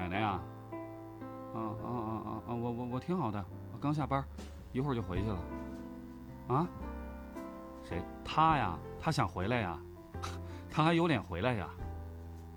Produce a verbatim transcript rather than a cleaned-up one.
奶奶呀？啊啊啊啊啊！我我我挺好的，我刚下班，一会儿就回去了。啊？谁？他呀？他想回来呀？他还有脸回来呀？